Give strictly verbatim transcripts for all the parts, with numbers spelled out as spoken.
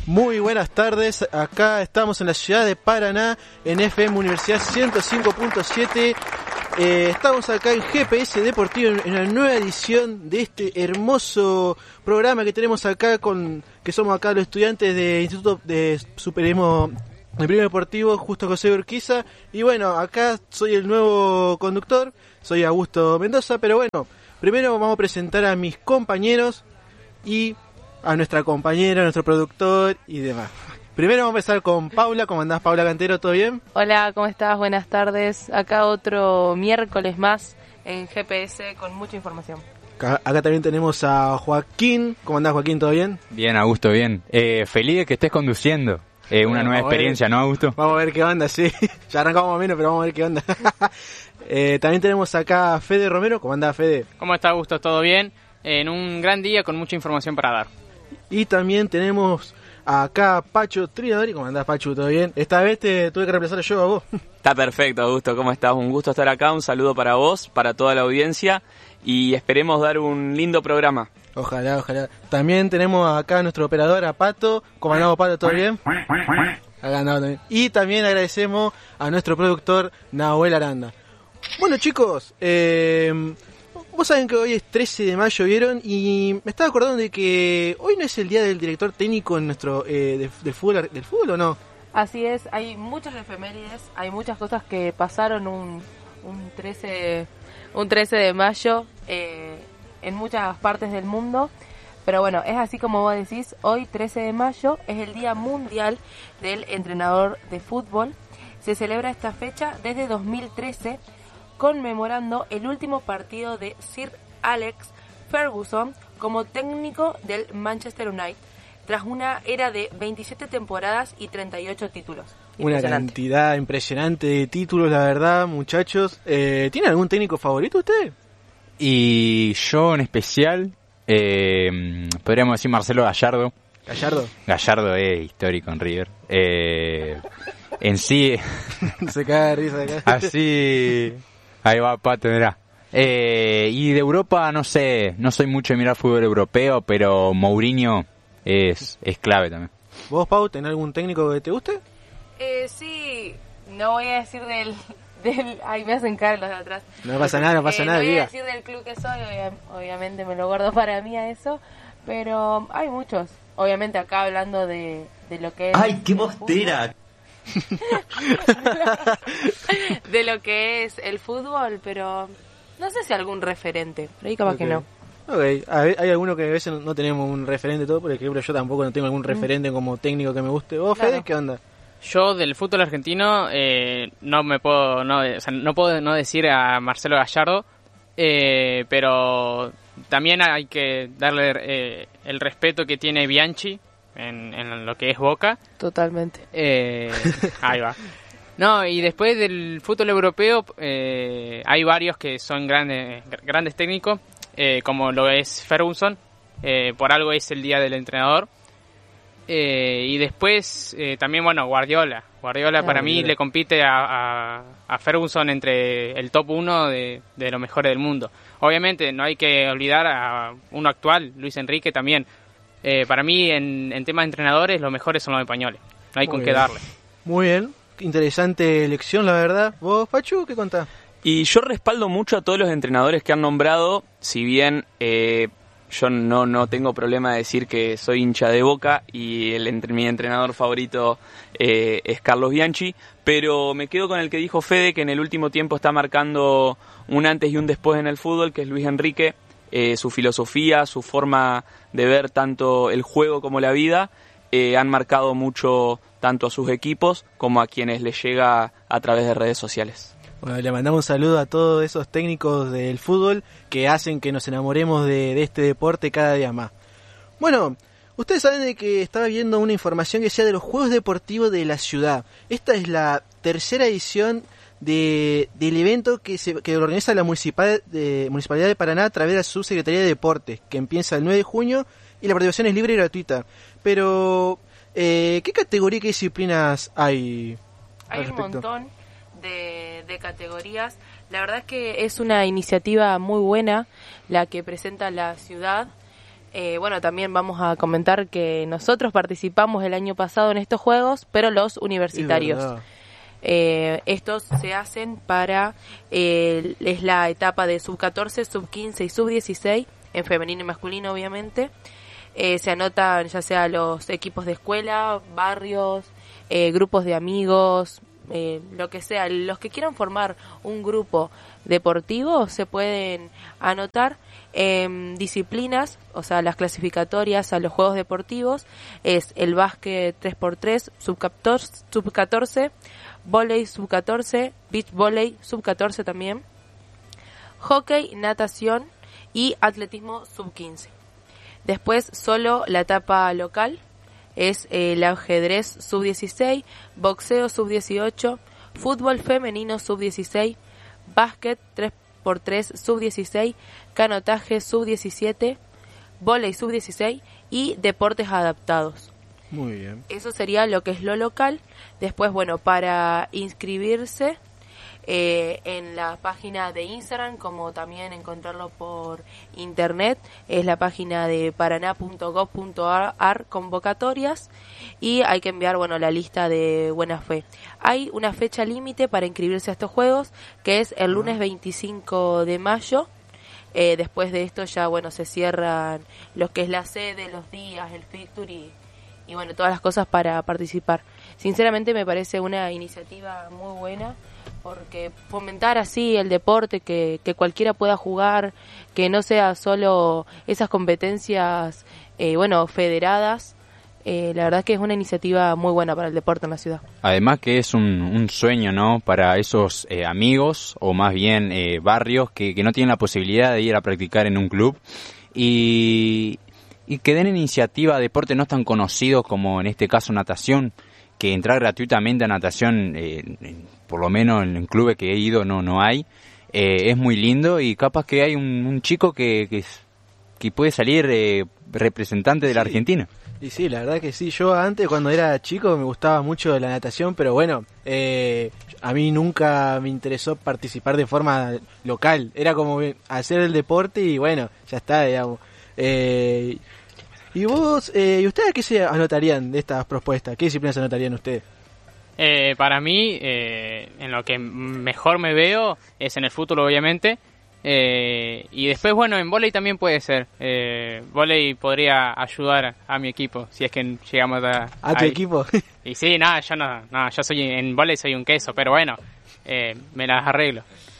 Muy buenas tardes, acá estamos en la ciudad de Paraná, en F M Universidad ciento cinco punto siete. Eh, estamos acá en G P S Deportivo en una nueva edición de este hermoso programa que tenemos acá, con que somos acá los estudiantes del Instituto de Superismo de Periodismo Deportivo Justo José Urquiza. Y bueno, acá soy el nuevo conductor, soy Augusto Mendoza, pero bueno, primero vamos a presentar a mis compañeros y a nuestra compañera, a nuestro productor y demás. Primero vamos a empezar con Paula. ¿Cómo andás, Paula Cantero? ¿Todo bien? Hola, ¿cómo estás? Buenas tardes. Acá otro miércoles más en G P S con mucha información. Acá, acá también tenemos a Joaquín. ¿Cómo andás, Joaquín? ¿Todo bien? Bien, Augusto, bien. Eh, feliz de que estés conduciendo. Eh, una bueno, nueva experiencia, ¿no, Augusto? Vamos a ver qué onda, sí. Ya arrancamos más o menos, pero vamos a ver qué onda. eh, también tenemos acá a Fede Romero. ¿Cómo andás, Fede? ¿Cómo está, Augusto? ¿Todo bien? En un gran día con mucha información para dar. Y también tenemos acá a Pacho Trinadori. ¿Cómo andás, Pacho? ¿Todo bien? Esta vez te tuve que reemplazar yo a vos. Está perfecto, Augusto. ¿Cómo estás? Un gusto estar acá. Un saludo para vos, para toda la audiencia. Y esperemos dar un lindo programa. Ojalá, ojalá. También tenemos acá a nuestro operador, a Pato. ¿Cómo andamos, Pato? ¿Todo bien? Acá andamos también. Y también agradecemos a nuestro productor, Nahuel Aranda. Bueno, chicos, eh... vos saben que hoy es trece de mayo, ¿vieron? Y me estaba acordando de que hoy no es el día del director técnico en nuestro eh, de, del fútbol, ¿del fútbol o no? Así es, hay muchas efemérides, hay muchas cosas que pasaron un, un, trece, un trece de mayo eh, en muchas partes del mundo. Pero bueno, es así como vos decís, hoy trece de mayo es el Día Mundial del Entrenador de Fútbol. Se celebra esta fecha desde dos mil trece, conmemorando el último partido de Sir Alex Ferguson como técnico del Manchester United, tras una era de veintisiete temporadas y treinta y ocho títulos. Una cantidad impresionante de títulos, la verdad, muchachos. Eh, ¿Tiene algún técnico favorito usted? Y yo en especial, eh, podríamos decir Marcelo Gallardo. ¿Gallardo? Gallardo es histórico en River. Eh, en sí... Se cae de risa acá. Así... Ahí va, Pato, mirá. Eh, y de Europa, no sé, no soy mucho de mirar fútbol europeo, pero Mourinho es, es clave también. ¿Vos, Pau, tenés algún técnico que te guste? Eh, sí, no voy a decir del... del ay, me hacen cara los de atrás. No pasa nada, no pasa eh, nada, no voy diga. a decir del club que soy, obvia, obviamente me lo guardo para mí a eso, pero hay muchos. Obviamente acá hablando de, de lo que es... ¡Ay, qué bostera! de lo que es el fútbol, pero no sé si algún referente, pero ahí capaz okay. que no. Okay. Hay, hay algunos que a veces no tenemos un referente todo, por ejemplo yo tampoco no tengo algún referente mm. como técnico que me guste. ¿Vos, claro. Fede, qué onda? Yo del fútbol argentino eh, no me puedo no, o sea, no puedo no decir a Marcelo Gallardo, eh, pero también hay que darle eh, el respeto que tiene Bianchi En, en lo que es Boca. Totalmente. Eh, ahí va. No, y después del fútbol europeo eh, hay varios que son grandes grandes técnicos, eh, como lo es Ferguson, eh, por algo es el día del entrenador. Eh, y después eh, también, bueno, Guardiola. Guardiola ah, para mí le compite a, a, a Ferguson entre el top uno de, de los mejores del mundo. Obviamente no hay que olvidar a uno actual, Luis Enrique también. Eh, para mí, en, en temas de entrenadores, los mejores son los españoles. No hay Muy con bien. qué darle. Muy bien. Interesante elección, la verdad. ¿Vos, Pachu, qué contás? Y yo respaldo mucho a todos los entrenadores que han nombrado, si bien eh, yo no, no tengo problema de decir que soy hincha de Boca y el, mi entrenador favorito eh, es Carlos Bianchi, pero me quedo con el que dijo Fede, que en el último tiempo está marcando un antes y un después en el fútbol, que es Luis Enrique. Eh, su filosofía, su forma de ver tanto el juego como la vida, eh, han marcado mucho tanto a sus equipos como a quienes les llega a través de redes sociales. Bueno, le mandamos un saludo a todos esos técnicos del fútbol que hacen que nos enamoremos de, de este deporte cada día más. Bueno, ustedes saben de que estaba viendo una información que decía de los Juegos Deportivos de la Ciudad. Esta es la tercera edición de del evento que se que organiza la municipal, de, Municipalidad de Paraná a través de la Subsecretaría de Deportes, que empieza el nueve de junio y la participación es libre y gratuita. Pero, eh, ¿qué categoría y qué disciplinas hay? Hay un montón de, de categorías. La verdad es que es una iniciativa muy buena la que presenta la ciudad. Eh, bueno, también vamos a comentar que nosotros participamos el año pasado en estos juegos, pero los universitarios. Es Eh, estos se hacen para, eh, es la etapa de sub catorce, sub quince y sub dieciséis, en femenino y masculino obviamente. Eh, se anotan ya sea los equipos de escuela, barrios, eh, grupos de amigos, eh, lo que sea. Los que quieran formar un grupo deportivo se pueden anotar en disciplinas, o sea, las clasificatorias a los juegos deportivos. Es el básquet tres por tres, sub catorce, vóley sub catorce, beach volley sub catorce también, hockey, natación y atletismo sub quince. Después solo la etapa local es el ajedrez sub dieciséis, boxeo sub dieciocho, fútbol femenino sub dieciséis, básquet tres por tres sub dieciséis, canotaje sub diecisiete, vóley sub dieciséis y deportes adaptados. Muy bien. Eso sería lo que es lo local. Después, bueno, para inscribirse eh, en la página de Instagram, como también encontrarlo por internet, es la página de paraná punto gov punto ar convocatorias, y hay que enviar, bueno, la lista de buena fe. Hay una fecha límite para inscribirse a estos juegos, que es el lunes veinticinco de mayo. Eh, después de esto ya, bueno, se cierran lo que es la sede, los días, el fixture y y bueno, todas las cosas para participar. Sinceramente me parece una iniciativa muy buena, porque fomentar así el deporte, que, que cualquiera pueda jugar, que no sea solo esas competencias, eh, bueno, federadas, eh, la verdad que es una iniciativa muy buena para el deporte en la ciudad. Además que es un, un sueño, ¿no?, para esos eh, amigos, o más bien eh, barrios, que, que no tienen la posibilidad de ir a practicar en un club, y... y que den iniciativa a deportes no tan conocidos como en este caso natación, que entrar gratuitamente a natación, eh, por lo menos en clubes que he ido no no hay, eh, es muy lindo, y capaz que hay un, un chico que, que, que puede salir eh, representante de la Sí. Argentina. Y sí, la verdad que sí. Yo antes, cuando era chico, me gustaba mucho la natación, pero bueno, eh, a mí nunca me interesó participar de forma local. Era como hacer el deporte y bueno, ya está, digamos. Eh, ¿Y vos, eh, y ustedes qué se anotarían de estas propuestas? ¿Qué disciplinas anotarían ustedes? Eh, para mí, eh, en lo que mejor me veo es en el fútbol, obviamente. Eh, y después, bueno, en vóley también puede ser. Eh, vóley podría ayudar a mi equipo, si es que llegamos a... ¿A tu ahí. equipo? Y sí, nada, yo no, no, yo soy en vóley soy un queso, pero bueno, eh, me las arreglo.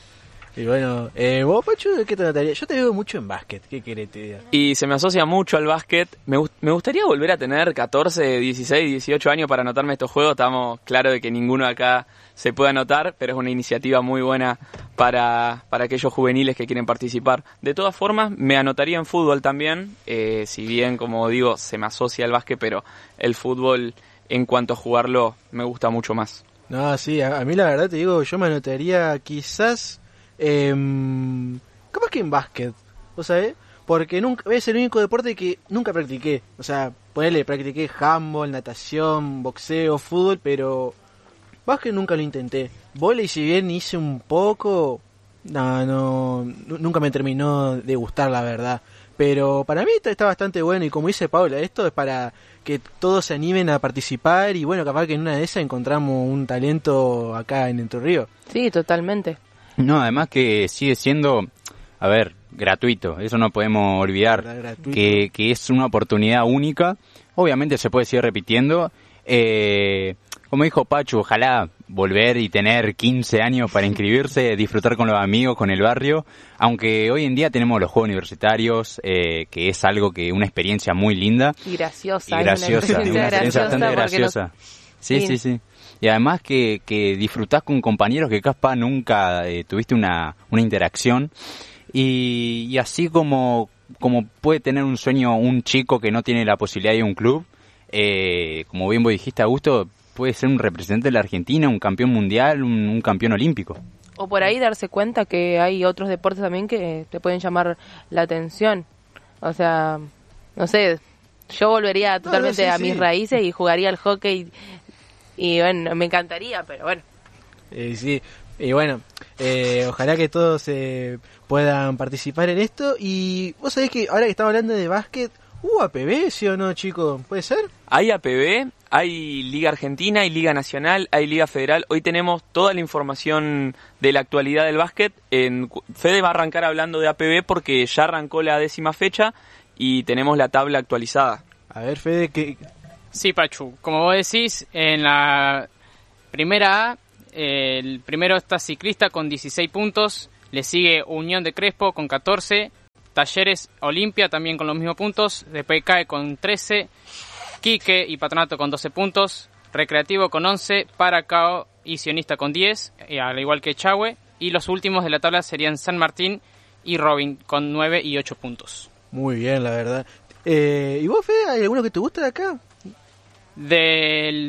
Y bueno, eh, vos, Pacho, ¿qué te anotarías? Yo te veo mucho en básquet, ¿qué querés te diga? Y se me asocia mucho al básquet. Me, gust- me gustaría volver a tener catorce, dieciséis, dieciocho años para anotarme estos juegos. Estamos claros de que ninguno de acá se puede anotar, pero es una iniciativa muy buena para, para aquellos juveniles que quieren participar. De todas formas, me anotaría en fútbol también, eh, si bien, como digo, se me asocia al básquet, pero el fútbol, en cuanto a jugarlo, me gusta mucho más. No, sí, a, a mí la verdad te digo, yo me anotaría quizás... Eh, capaz que en básquet, ¿vos sabés? Porque nunca, es el único deporte que nunca practiqué. O sea, ponele, practiqué handball, natación, boxeo, fútbol, pero básquet nunca lo intenté. Vóley, si bien hice un poco, no, no, n- nunca me terminó de gustar, la verdad. Pero para mí está, está bastante bueno, y como dice Paula, esto es para que todos se animen a participar, y bueno, capaz que en una de esas encontramos un talento acá en Entre Ríos. Sí, totalmente. No, además que sigue siendo, a ver, gratuito, eso no podemos olvidar, ¿Verdad? Gratuito. que, que es una oportunidad única. Obviamente se puede seguir repitiendo, eh, como dijo Pachu, ojalá volver y tener quince años para inscribirse, disfrutar con los amigos, con el barrio, aunque hoy en día tenemos los juegos universitarios, eh, que es algo que, una experiencia muy linda Y graciosa. y es una graciosa, una experiencia experiencia bastante porque graciosa. nos- Sí, Sí. sí, sí. Y además que, que disfrutás con compañeros que capaz nunca eh, tuviste una, una interacción. Y, y así como, como puede tener un sueño un chico que no tiene la posibilidad de ir a un club, eh, como bien vos dijiste, Augusto, puede ser un representante de la Argentina, un campeón mundial, un, un campeón olímpico. O por ahí darse cuenta que hay otros deportes también que te pueden llamar la atención. O sea, no sé, yo volvería totalmente sí, a sí. mis raíces y jugaría al hockey. Y bueno, me encantaría, pero bueno. Eh, sí, y bueno, eh, ojalá que todos eh, puedan participar en esto. Y vos sabés que ahora que estamos hablando de básquet, ¿Uh, A P B, sí o no, chico? ¿Puede ser? Hay A P B, hay Liga Argentina, hay Liga Nacional, hay Liga Federal. Hoy tenemos toda la información de la actualidad del básquet. En, Fede va a arrancar hablando de A P B porque ya arrancó la décima fecha y tenemos la tabla actualizada. A ver, Fede, ¿qué...? Sí, Pachu, como vos decís, en la primera A, eh, el primero está Ciclista con dieciséis puntos, le sigue Unión de Crespo con catorce, Talleres Olimpia también con los mismos puntos, después cae con trece, Quique y Patronato con doce puntos, Recreativo con once, Paracao y Sionista con diez, eh, al igual que Chahue, y los últimos de la tabla serían San Martín y Robin con nueve y ocho puntos. Muy bien, la verdad. Eh, ¿Y vos, Fede, hay alguno que te gusta de acá? Del